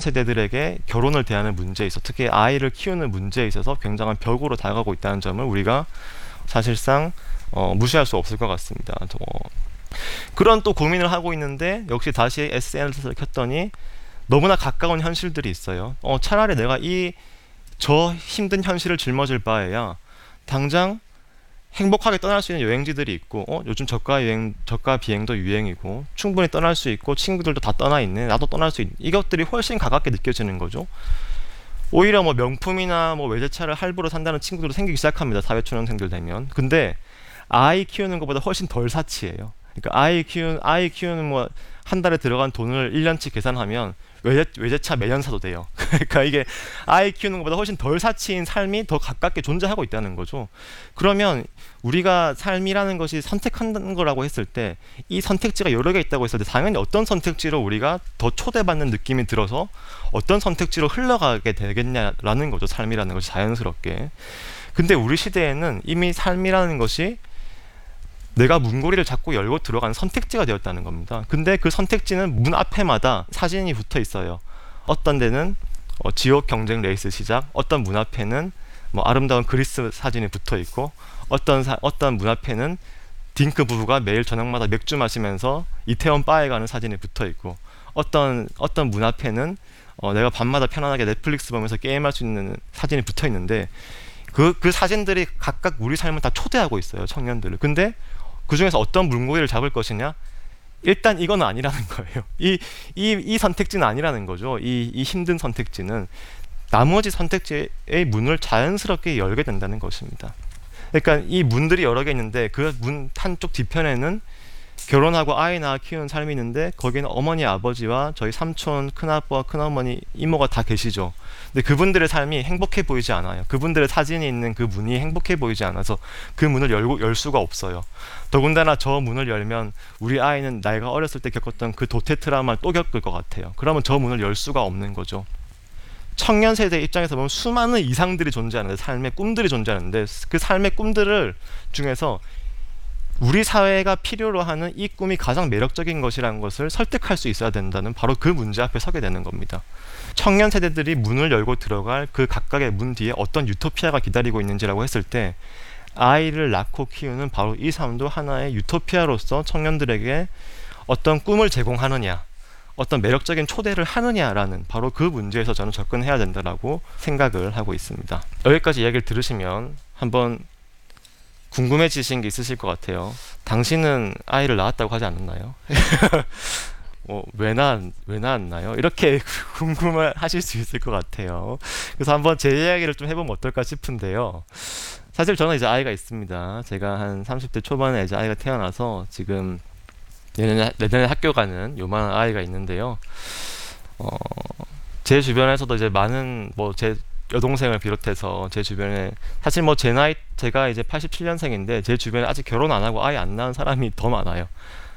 세대들에게 결혼을 대하는 문제에 있어, 특히 아이를 키우는 문제에 있어서 굉장한 벽으로 다가가고 있다는 점을 우리가 사실상 무시할 수 없을 것 같습니다. 그런 또 고민을 하고 있는데 역시 다시 SNS를 켰더니 너무나 가까운 현실들이 있어요. 차라리 내가 저 힘든 현실을 짊어질 바에야 당장 행복하게 떠날 수 있는 여행지들이 있고, 요즘 저가 비행도 유행이고 충분히 떠날 수 있고 친구들도 다 떠나 있네, 나도 떠날 수 있네, 이것들이 훨씬 가깝게 느껴지는 거죠. 오히려 뭐 명품이나 뭐 외제차를 할부로 산다는 친구들도 생기기 시작합니다, 사회초년생들 되면. 근데 아이 키우는 것보다 훨씬 덜 사치예요. 그러니까 아이 키우는 뭐 한 달에 들어간 돈을 1년치 계산하면 외제차 매년 사도 돼요. 그러니까 이게 아이 키우는 것보다 훨씬 덜 사치인 삶이 더 가깝게 존재하고 있다는 거죠. 그러면 우리가 삶이라는 것이 선택하는 거라고 했을 때, 이 선택지가 여러 개 있다고 했을 때 당연히 어떤 선택지로 우리가 더 초대받는 느낌이 들어서 어떤 선택지로 흘러가게 되겠냐라는 거죠, 삶이라는 것이 자연스럽게. 근데 우리 시대에는 이미 삶이라는 것이 내가 문고리를 잡고 열고 들어가는 선택지가 되었다는 겁니다. 근데 그 선택지는 문 앞에마다 사진이 붙어 있어요. 어떤 데는 지옥 경쟁 레이스 시작, 어떤 문 앞에는 뭐 아름다운 그리스 사진이 붙어 있고, 어떤 문 앞에는 딩크 부부가 매일 저녁마다 맥주 마시면서 이태원 바에 가는 사진이 붙어 있고, 어떤 문 앞에는 내가 밤마다 편안하게 넷플릭스 보면서 게임할 수 있는 사진이 붙어 있는데, 그 사진들이 각각 우리 삶을 다 초대하고 있어요, 청년들을. 근데 그 중에서 어떤 문고리를 잡을 것이냐? 일단 이건 아니라는 거예요. 이 선택지는 아니라는 거죠. 이 힘든 선택지는 나머지 선택지의 문을 자연스럽게 열게 된다는 것입니다. 그러니까 이 문들이 여러 개 있는데 그 문 한쪽 뒤편에는 결혼하고 아이 낳아 키우는 삶이 있는데, 거기는 어머니, 아버지와 저희 삼촌, 큰아빠, 큰어머니, 이모가 다 계시죠. 근데 그분들의 삶이 행복해 보이지 않아요. 그분들의 사진이 있는 그 문이 행복해 보이지 않아서 그 문을 열 수가 없어요. 더군다나 저 문을 열면 우리 아이는 내가 어렸을 때 겪었던 그 도태 트라우마를 또 겪을 것 같아요. 그러면 저 문을 열 수가 없는 거죠. 청년 세대 입장에서 보면 수많은 이상들이 존재하는데, 삶의 꿈들이 존재하는데, 그 삶의 꿈들을 중에서 우리 사회가 필요로 하는 이 꿈이 가장 매력적인 것이라는 것을 설득할 수 있어야 된다는, 바로 그 문제 앞에 서게 되는 겁니다. 청년 세대들이 문을 열고 들어갈 그 각각의 문 뒤에 어떤 유토피아가 기다리고 있는지라고 했을 때, 아이를 낳고 키우는 바로 이 삶도 하나의 유토피아로서 청년들에게 어떤 꿈을 제공하느냐, 어떤 매력적인 초대를 하느냐라는 바로 그 문제에서 저는 접근해야 된다라고 생각을 하고 있습니다. 여기까지 이야기를 들으시면 한번 궁금해지신 게 있으실 것 같아요. 당신은 아이를 낳았다고 하지 않았나요? 왜 낳았나요? 이렇게 궁금하실 수 있을 것 같아요. 그래서 한번 제 이야기를 좀 해보면 어떨까 싶은데요. 사실 저는 이제 아이가 있습니다. 제가 한 30대 초반에 이제 아이가 태어나서 지금 내년에 학교 가는 요만한 아이가 있는데요. 제 주변에서도 이제 많은 제 여동생을 비롯해서 제 주변에, 사실 제 나이, 제가 이제 87년생인데 제 주변에 아직 결혼 안 하고 아이 안 낳은 사람이 더 많아요.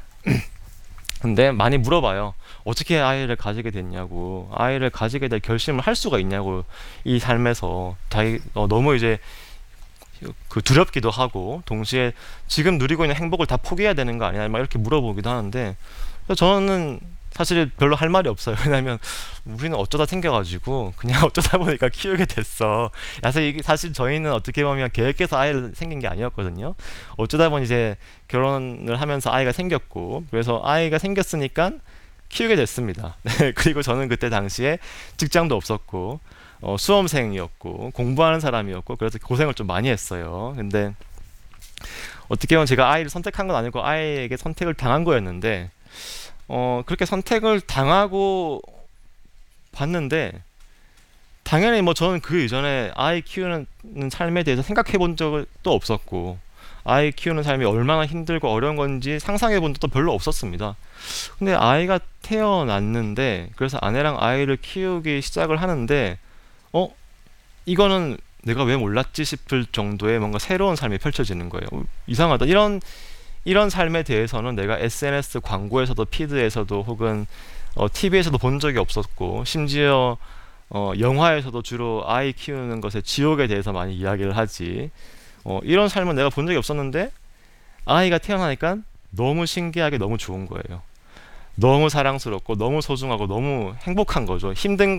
근데 많이 물어봐요. 어떻게 아이를 가지게 됐냐고, 아이를 가지게 될 결심을 할 수가 있냐고, 이 삶에서 너무 이제 두렵기도 하고, 동시에 지금 누리고 있는 행복을 다 포기해야 되는 거 아니냐, 막 이렇게 물어보기도 하는데, 저는 사실 별로 할 말이 없어요. 왜냐면 우리는 어쩌다 생겨가지고 그냥 어쩌다 보니까 키우게 됐어. 사실 저희는 어떻게 보면 계획해서 아이를 생긴 게 아니었거든요. 어쩌다 보니 이제 결혼을 하면서 아이가 생겼고, 그래서 아이가 생겼으니까 키우게 됐습니다. 그리고 저는 그때 당시에 직장도 없었고 수험생이었고 공부하는 사람이었고, 그래서 고생을 좀 많이 했어요. 근데 어떻게 보면 제가 아이를 선택한 건 아니고 아이에게 선택을 당한 거였는데, 그렇게 선택을 당하고 봤는데, 당연히 저는 그 이전에 아이 키우는 삶에 대해서 생각해 본 적도 없었고, 아이 키우는 삶이 얼마나 힘들고 어려운 건지 상상해 본 적도 별로 없었습니다. 근데 아이가 태어났는데, 그래서 아내랑 아이를 키우기 시작을 하는데, 이거는 내가 왜 몰랐지 싶을 정도의 뭔가 새로운 삶이 펼쳐지는 거예요. 이상하다. 이런 삶에 대해서는 내가 SNS 광고에서도, 피드에서도, 혹은 TV에서도 본 적이 없었고, 심지어 영화에서도 주로 아이 키우는 것의 지옥에 대해서 많이 이야기를 하지, 이런 삶은 내가 본 적이 없었는데 아이가 태어나니까 너무 신기하게 너무 좋은 거예요. 너무 사랑스럽고 너무 소중하고 너무 행복한 거죠. 힘든